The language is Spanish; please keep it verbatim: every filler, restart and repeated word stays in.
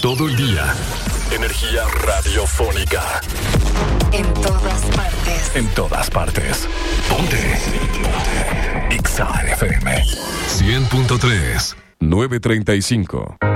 todo el día. Energía radiofónica. En todas partes. En todas partes. Ponte. Ponte. X A F M. cien punto tres. nueve treinta y cinco.